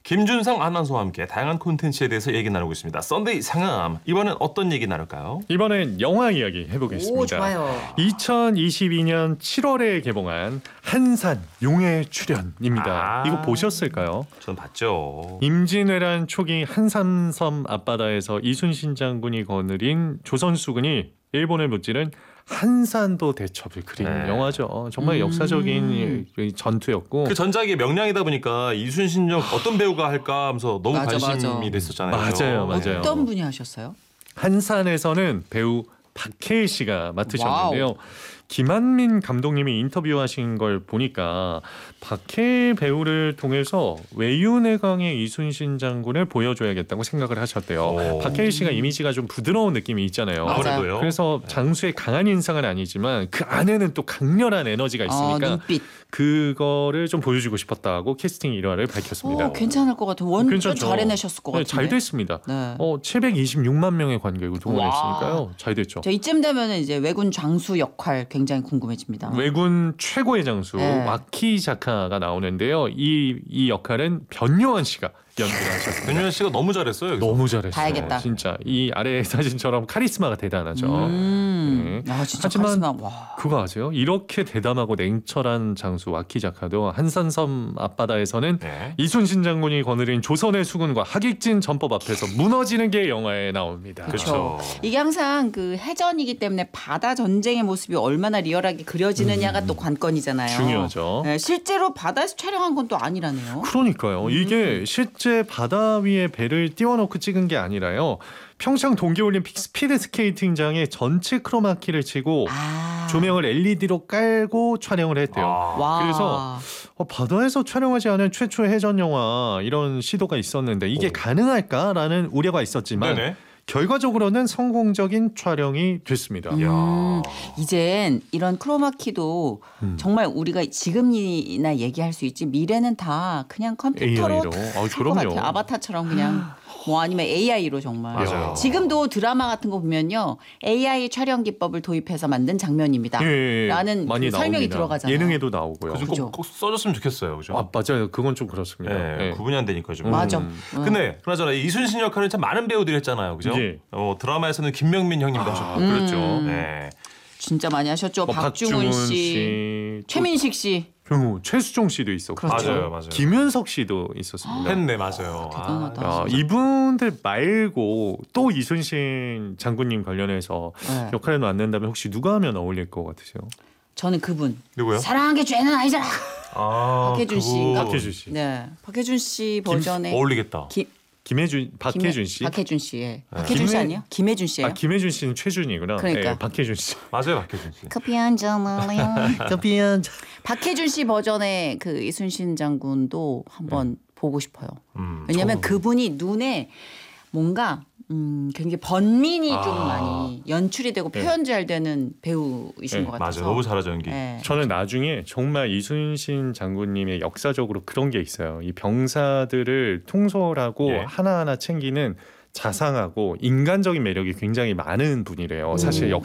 김준상 아나운서와 함께 다양한 콘텐츠에 대해서 얘기 나누고 있습니다. 썬데이 상암. 이번엔 어떤 얘기 나눌까요? 이번엔 영화 이야기 해보겠습니다. 오, 좋아요. 2022년 7월에 개봉한 한산 용의 출연입니다. 이거 보셨을까요? 전 봤죠. 임진왜란 초기 한산섬 앞바다에서 이순신 장군이 거느린 조선 수군이 일본을 무찌른 한산도 대첩을 그린 네. 영화죠. 정말 역사적인 전투였고 그 전작이 명량이다 보니까 이순신역 어떤 배우가 할까 하면서 너무 맞아, 관심이 맞아. 됐었잖아요. 맞아요. 어떤 분이 하셨어요? 한산에서는 배우 박해일 씨가 맡으셨는데요. 와우. 김한민 감독님이 인터뷰하신 걸 보니까 박해일 배우를 통해서 외유내강의 이순신 장군을 보여줘야겠다고 생각을 하셨대요. 오. 박해일 씨가 이미지가 좀 부드러운 느낌이 있잖아요. 맞아요. 아무래도요. 그래서 장수의 강한 인상은 아니지만 그 안에는 또 강렬한 에너지가 있으니까 눈빛. 그거를 좀 보여주고 싶었다고 캐스팅 일화를 밝혔습니다. 괜찮을 것 같아요. 완전 괜찮죠. 잘 해내셨을 것 네, 같은데. 잘 됐습니다. 네. 726만 명의 관객을 동원했으니까요. 와. 잘 됐죠. 저 이쯤 되면은 이제 왜군 장수 역할 굉장히 궁금해집니다. 왜군 최고의 장수 네. 와키자카가 나오는데요. 이 역할은 변요한 씨가 연기를 하셨습니다. 변요한 씨가 너무 잘했어요. 여기서. 너무 잘했어요. 봐야겠다. 진짜 이 아래 사진처럼 카리스마가 대단하죠. 네. 아 진짜 하지만 카리스마. 와. 그거 아세요? 이렇게 대담하고 냉철한 장수 와키자카도 한산섬 앞바다에서는 네. 이순신 장군이 거느린 조선의 수군과 하객진 전법 앞에서 무너지는 게 영화에 나옵니다. 그렇죠. 이게 항상 그 해전이기 때문에 바다 전쟁의 모습이 얼마나 리얼하게 그려지느냐가 또 관건이잖아요. 중요하죠. 네, 실제로 바다에서 촬영한 건 또 아니라네요. 그러니까요. 이게 실제 바다 위에 배를 띄워놓고 찍은 게 아니라요. 평창 동계올림픽 스피드 스케이팅장에 전체 크로마키를 치고 조명을 LED로 깔고 촬영을 했대요. 와. 그래서 바다에서 촬영하지 않은 최초의 해전 영화 이런 시도가 있었는데 이게 가능할까라는 우려가 있었지만 네네. 결과적으로는 성공적인 촬영이 됐습니다. 이젠 이런 크로마키도 정말 우리가 지금이나 얘기할 수 있지 미래는 다 그냥 컴퓨터로 AI로. 할것 그럼요. 같아요. 아바타처럼 그냥 뭐 아니면 AI로 정말. 맞아요. 지금도 드라마 같은 거 보면요. AI 촬영 기법을 도입해서 만든 장면입니다. 예, 라는 많이 그 설명이 나옵니다. 들어가잖아요. 예능에도 나오고요. 그좀 그죠. 꼭 써줬으면 좋겠어요. 그죠? 맞아요. 그건 좀 그렇습니다. 네, 예. 구분이 안 되니까 좀. 맞아. 근데 그나저나 이순신 역할은 참 많은 배우들이 했잖아요. 그죠? 예. 드라마에서는 김명민 형님도 하셨고. 그렇죠. 네. 진짜 많이 하셨죠. 박중훈 씨, 최민식 씨. 최수종 씨도 있었고 그렇죠. 맞아요. 김윤석 씨도 있었습니다. 했네, 맞아요. 대단하다. 야, 이분들 말고 또 이순신 장군님 관련해서 네. 역할에 놨는다면 혹시 누가 하면 어울릴 것 같으세요? 저는 그분. 누구요? 사랑한 게 죄는 아니잖아. 그분. 박혜준 씨인가? 박혜준 씨, 네, 박혜준 씨 버전의 어울리겠다. 박혜준 씨. 박혜준 씨, 예. 박혜준 씨 아니에요? 김혜준 씨예요. 김혜준 씨는 최준이구나. 그러니까. 예, 박혜준 씨. 맞아요, 박혜준 씨. 커피 한잔 할래요? 커피 한 잔. 박혜준 씨 버전의 그 이순신 장군도 한번 보고 싶어요. 왜냐하면 그분이 눈에 뭔가 굉장히 번민이 좀 많이 연출이 되고 표현 잘 되는 배우이신 것 같아서. 맞아요. 너무 잘하죠, 연기. 네. 저는 나중에 정말 이순신 장군님의 역사적으로 그런 게 있어요. 이 병사들을 통솔하고 예. 하나하나 챙기는 자상하고 인간적인 매력이 굉장히 많은 분이래요. 사실